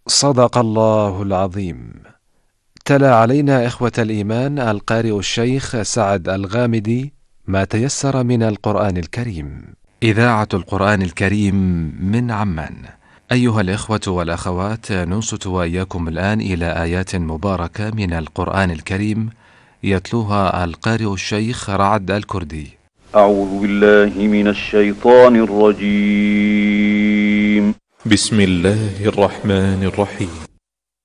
صدق الله العظيم. تلا علينا إخوة الإيمان القارئ الشيخ سعد الغامدي ما تيسر من القرآن الكريم. إذاعة القرآن الكريم من عمان. أيها الإخوة والأخوات، ننصت وإياكم الآن إلى آيات مباركة من القرآن الكريم يتلوها القارئ الشيخ رعد الكردي. أعوذ بالله من الشيطان الرجيم. بسم الله الرحمن الرحيم.